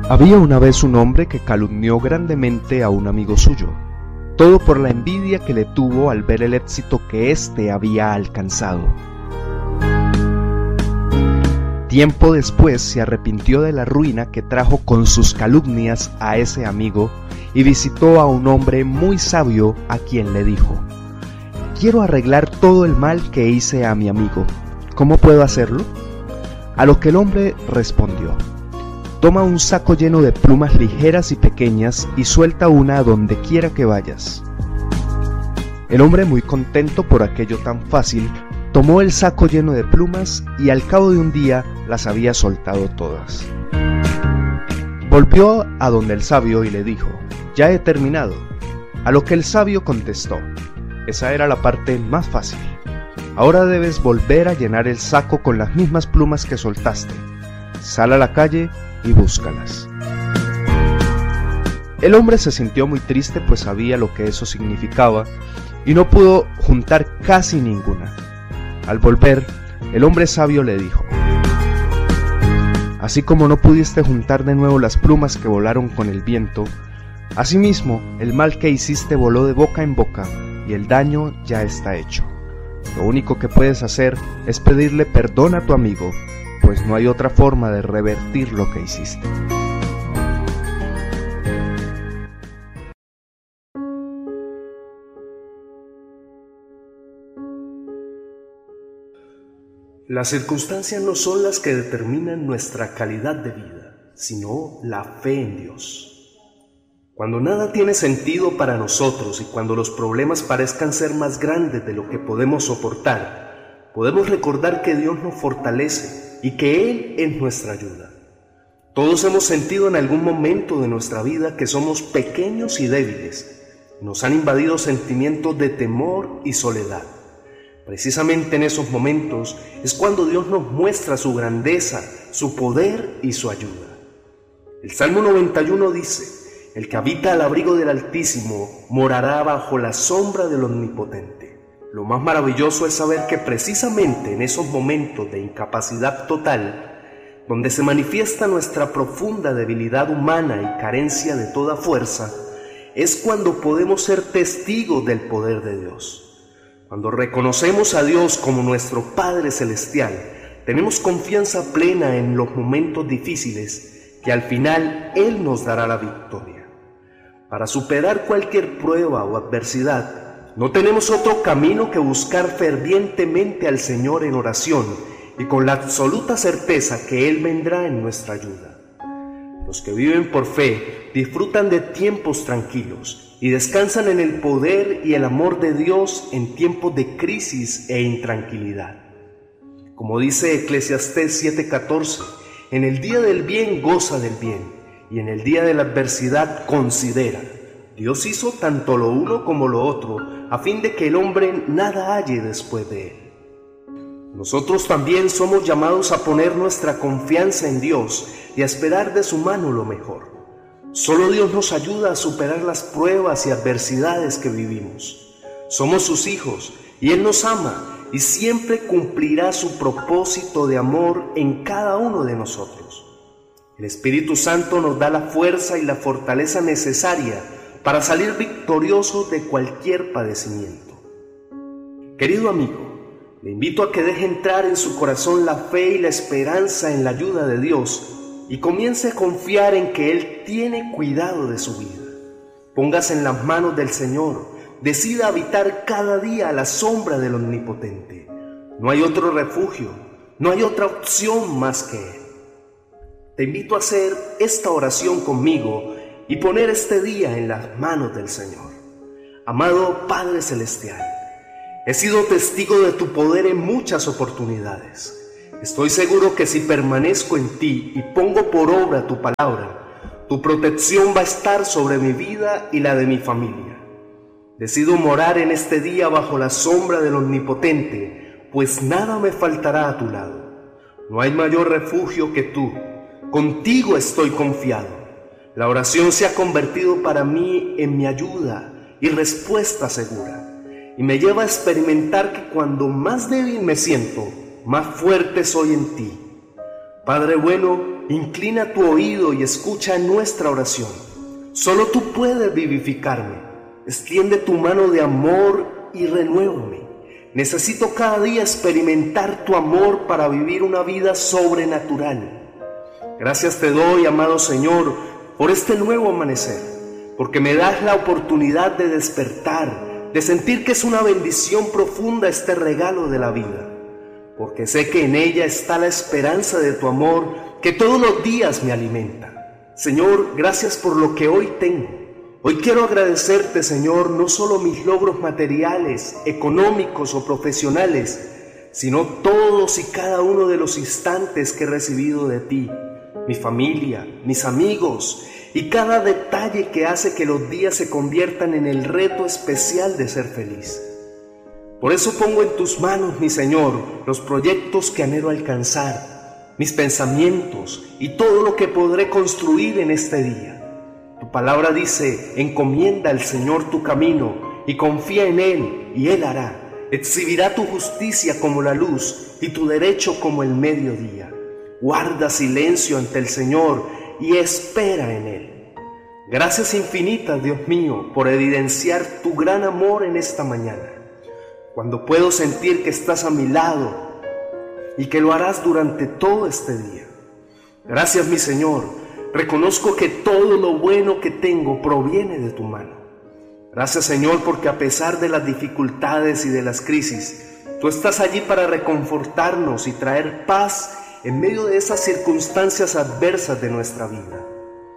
Había una vez un hombre que calumnió grandemente a un amigo suyo, todo por la envidia que le tuvo al ver el éxito que éste había alcanzado. Tiempo después se arrepintió de la ruina que trajo con sus calumnias a ese amigo y visitó a un hombre muy sabio a quien le dijo: «Quiero arreglar todo el mal que hice a mi amigo. ¿Cómo puedo hacerlo?». A lo que el hombre respondió: «Toma un saco lleno de plumas ligeras y pequeñas y suelta una a donde quiera que vayas». El hombre, muy contento por aquello tan fácil, tomó el saco lleno de plumas y al cabo de un día las había soltado todas. Volvió a donde el sabio y le dijo: «Ya he terminado». A lo que el sabio contestó: «Esa era la parte más fácil. Ahora debes volver a llenar el saco con las mismas plumas que soltaste. Sal a la calle y búscalas». El hombre se sintió muy triste, pues sabía lo que eso significaba y no pudo juntar casi ninguna. Al volver, el hombre sabio le dijo: «Así como no pudiste juntar de nuevo las plumas que volaron con el viento, asimismo el mal que hiciste voló de boca en boca y el daño ya está hecho. Lo único que puedes hacer es pedirle perdón a tu amigo, pues no hay otra forma de revertir lo que hiciste». Las circunstancias no son las que determinan nuestra calidad de vida, sino la fe en Dios. Cuando nada tiene sentido para nosotros y cuando los problemas parezcan ser más grandes de lo que podemos soportar, podemos recordar que Dios nos fortalece y que Él es nuestra ayuda. Todos hemos sentido en algún momento de nuestra vida que somos pequeños y débiles. Nos han invadido sentimientos de temor y soledad. Precisamente en esos momentos es cuando Dios nos muestra su grandeza, su poder y su ayuda. El Salmo 91 dice: «El que habita al abrigo del Altísimo morará bajo la sombra del Omnipotente». Lo más maravilloso es saber que precisamente en esos momentos de incapacidad total, donde se manifiesta nuestra profunda debilidad humana y carencia de toda fuerza, es cuando podemos ser testigos del poder de Dios. Cuando reconocemos a Dios como nuestro Padre Celestial, tenemos confianza plena en los momentos difíciles, que al final Él nos dará la victoria. Para superar cualquier prueba o adversidad, no tenemos otro camino que buscar fervientemente al Señor en oración y con la absoluta certeza que Él vendrá en nuestra ayuda. Los que viven por fe disfrutan de tiempos tranquilos y descansan en el poder y el amor de Dios en tiempos de crisis e intranquilidad. Como dice Eclesiastés 7:14, en el día del bien goza del bien, y en el día de la adversidad considera. Dios hizo tanto lo uno como lo otro, a fin de que el hombre nada halle después de él. Nosotros también somos llamados a poner nuestra confianza en Dios y a esperar de su mano lo mejor. Solo Dios nos ayuda a superar las pruebas y adversidades que vivimos. Somos sus hijos y Él nos ama y siempre cumplirá su propósito de amor en cada uno de nosotros. El Espíritu Santo nos da la fuerza y la fortaleza necesaria para salir victoriosos de cualquier padecimiento. Querido amigo, le invito a que deje entrar en su corazón la fe y la esperanza en la ayuda de Dios y comience a confiar en que Él tiene cuidado de su vida. Póngase en las manos del Señor, decida habitar cada día a la sombra del Omnipotente. No hay otro refugio, no hay otra opción más que Él. Te invito a hacer esta oración conmigo y poner este día en las manos del Señor. Amado Padre Celestial, he sido testigo de tu poder en muchas oportunidades. Estoy seguro que si permanezco en ti y pongo por obra tu palabra, tu protección va a estar sobre mi vida y la de mi familia. Decido morar en este día bajo la sombra del Omnipotente, pues nada me faltará a tu lado. No hay mayor refugio que tú. Contigo estoy confiado. La oración se ha convertido para mí en mi ayuda y respuesta segura. Y me lleva a experimentar que cuando más débil me siento, más fuerte soy en ti. Padre bueno, inclina tu oído y escucha nuestra oración. Solo tú puedes vivificarme. Extiende tu mano de amor y renuévame. Necesito cada día experimentar tu amor para vivir una vida sobrenatural. Gracias te doy, amado Señor, por este nuevo amanecer, porque me das la oportunidad de despertar, de sentir que es una bendición profunda este regalo de la vida, porque sé que en ella está la esperanza de tu amor que todos los días me alimenta. Señor, gracias por lo que hoy tengo. Hoy quiero agradecerte, Señor, no solo mis logros materiales, económicos o profesionales, sino todos y cada uno de los instantes que he recibido de ti, mi familia, mis amigos y cada detalle que hace que los días se conviertan en el reto especial de ser feliz. Por eso pongo en tus manos, mi Señor, los proyectos que anhelo alcanzar, mis pensamientos y todo lo que podré construir en este día. Tu palabra dice: encomienda al Señor tu camino y confía en Él, y Él hará. Exhibirá tu justicia como la luz y tu derecho como el mediodía. Guarda silencio ante el Señor y espera en Él. Gracias infinitas, Dios mío, por evidenciar tu gran amor en esta mañana. Cuando puedo sentir que estás a mi lado y que lo harás durante todo este día. Gracias, mi Señor. Reconozco que todo lo bueno que tengo proviene de tu mano. Gracias, Señor, porque a pesar de las dificultades y de las crisis, tú estás allí para reconfortarnos y traer paz en medio de esas circunstancias adversas de nuestra vida.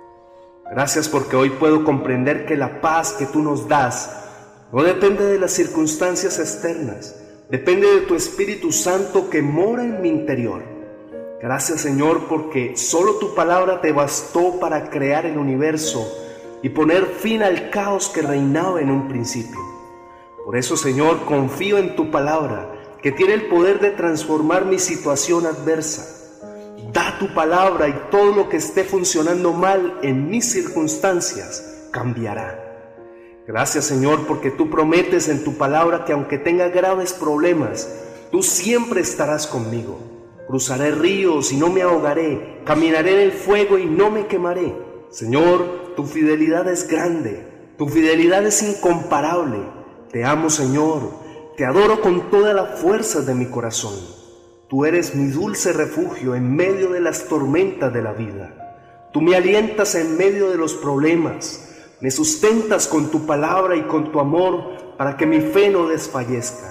Gracias porque hoy puedo comprender que la paz que tú nos das no depende de las circunstancias externas, depende de tu Espíritu Santo que mora en mi interior. Gracias, Señor, porque solo tu palabra te bastó para crear el universo y poner fin al caos que reinaba en un principio. Por eso, Señor, confío en tu palabra, que tiene el poder de transformar mi situación adversa. Da tu palabra y todo lo que esté funcionando mal en mis circunstancias cambiará. Gracias, Señor, porque tú prometes en tu palabra que aunque tenga graves problemas, tú siempre estarás conmigo. Cruzaré ríos y no me ahogaré, caminaré en el fuego y no me quemaré. Señor, tu fidelidad es grande, tu fidelidad es incomparable. Te amo, Señor, te adoro con toda la fuerza de mi corazón. Tú eres mi dulce refugio en medio de las tormentas de la vida. Tú me alientas en medio de los problemas. Me sustentas con tu palabra y con tu amor para que mi fe no desfallezca.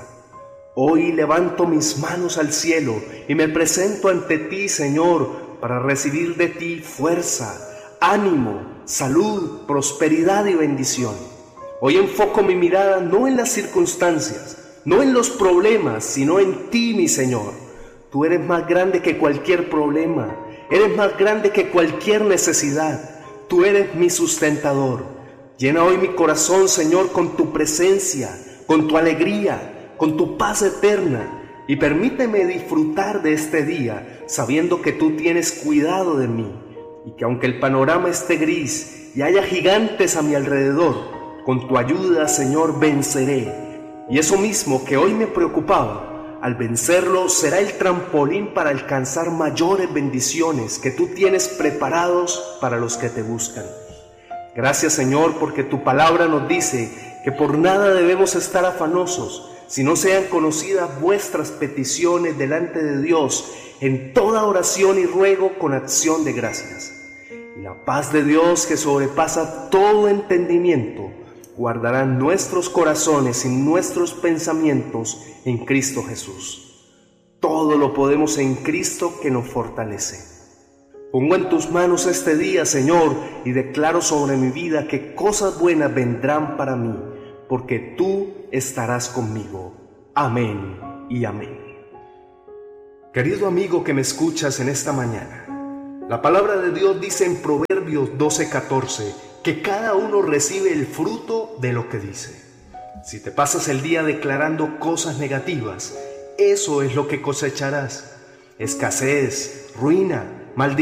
Hoy levanto mis manos al cielo y me presento ante ti, Señor, para recibir de ti fuerza, ánimo, salud, prosperidad y bendición. Hoy enfoco mi mirada no en las circunstancias, no en los problemas, sino en ti, mi Señor. Tú eres más grande que cualquier problema, eres más grande que cualquier necesidad. Tú eres mi sustentador. Llena hoy mi corazón, Señor, con tu presencia, con tu alegría, con tu paz eterna, y permíteme disfrutar de este día sabiendo que tú tienes cuidado de mí y que aunque el panorama esté gris y haya gigantes a mi alrededor, con tu ayuda, Señor, venceré. Y eso mismo que hoy me preocupaba, al vencerlo será el trampolín para alcanzar mayores bendiciones que tú tienes preparados para los que te buscan. Gracias, Señor, porque tu palabra nos dice que por nada debemos estar afanosos, si no sean conocidas vuestras peticiones delante de Dios en toda oración y ruego con acción de gracias. Y la paz de Dios, que sobrepasa todo entendimiento, guardará nuestros corazones y nuestros pensamientos en Cristo Jesús. Todo lo podemos en Cristo que nos fortalece. Pongo en tus manos este día, Señor, y declaro sobre mi vida que cosas buenas vendrán para mí, porque tú estarás conmigo. Amén y amén. Querido amigo que me escuchas en esta mañana, la palabra de Dios dice en Proverbios 12:14 que cada uno recibe el fruto de lo que dice. Si te pasas el día declarando cosas negativas, eso es lo que cosecharás: escasez, ruina, maldición